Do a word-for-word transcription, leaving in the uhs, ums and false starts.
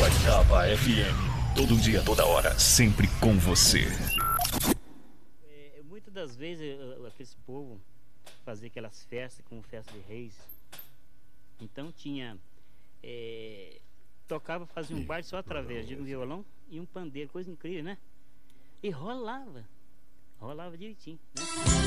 Guaitaba F M. Todo dia, toda hora, sempre com você. É, muitas das vezes eu- aquele povo fazia aquelas festas como festa de reis. Então tinha é, tocava, fazia um baile só através de um violão e um pandeiro, coisa incrível, né? E rolava, rolava direitinho, né?